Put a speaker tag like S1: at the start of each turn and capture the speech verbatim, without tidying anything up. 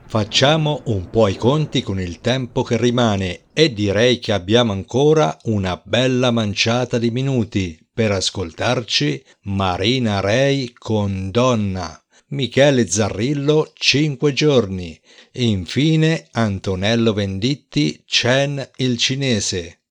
S1: Facciamo un po' i conti con il tempo che rimane e direi che abbiamo ancora una bella manciata di minuti per ascoltarci Marina Rei con Donna, Michele Zarrillo Cinque giorni e infine Antonello Venditti Chen il cinese.